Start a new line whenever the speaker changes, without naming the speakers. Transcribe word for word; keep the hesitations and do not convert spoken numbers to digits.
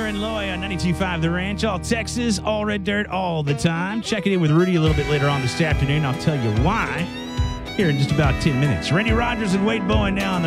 and Loy on ninety-two point five The Ranch, all Texas, all red dirt, all the time. Checking in with Rudy a little bit later on this afternoon. I'll tell you why here in just about ten minutes. Randy Rogers and Wade Bowen now on the